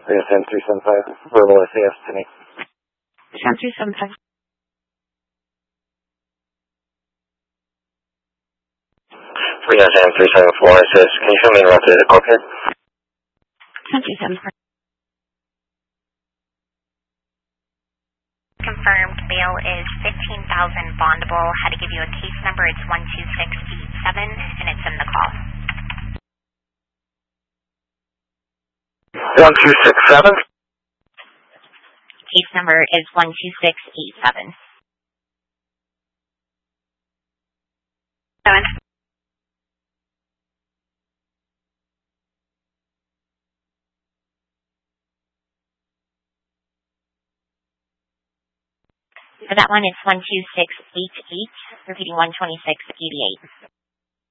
3SM 375, verbal SAS to me. 375. 3SM 374, it says, can you show me the route to the cockpit? 374. Confirmed bail is 15,000 bondable. Had to give you a case number. It's 12687, and it's in the call. 1267? Case number is 12687. 7. For that one, it's 12688, repeating 12688.